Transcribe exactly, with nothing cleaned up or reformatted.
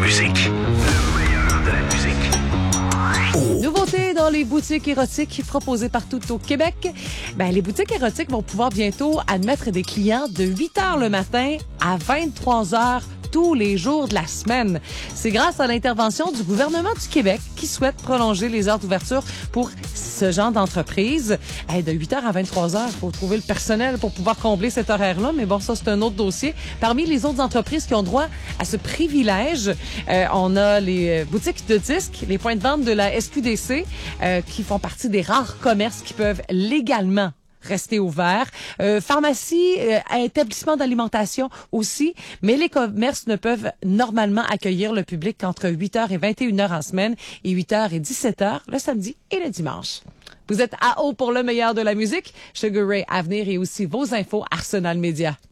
musique. Le meilleur de la musique. Oh. Nouveauté dans les boutiques érotiques proposées partout au Québec. Ben, les boutiques érotiques vont pouvoir bientôt admettre des clients de huit heures le matin à vingt-trois heures tous les jours de la semaine. C'est grâce à l'intervention du gouvernement du Québec qui souhaite prolonger les heures d'ouverture pour ce genre d'entreprise. Hey, de huit heures à vingt-trois heures, il faut trouver le personnel pour pouvoir combler cet horaire-là, mais bon, ça, c'est un autre dossier. Parmi les autres entreprises qui ont droit à ce privilège, euh, on a les boutiques de disques, les points de vente de la S Q D C, euh, qui font partie des rares commerces qui peuvent légalement rester ouvert. Euh, pharmacie, euh, établissement d'alimentation aussi, mais les commerces ne peuvent normalement accueillir le public qu'entre huit heures et vingt et une heures en semaine et huit heures et dix-sept heures le samedi et le dimanche. Vous êtes à haut pour le meilleur de la musique. Sugar Ray à venir et aussi vos infos Arsenal Média.